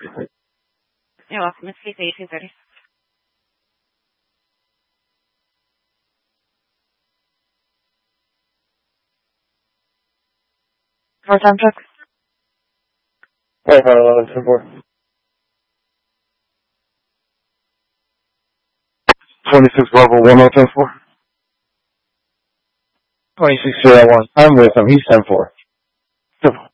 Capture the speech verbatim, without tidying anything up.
You're welcome. It's Lisa, eighteen thirty. Four time check. Five eleven ten four. Twenty-six level one oh ten four. Twenty-six zero one. I'm with him. He's ten four.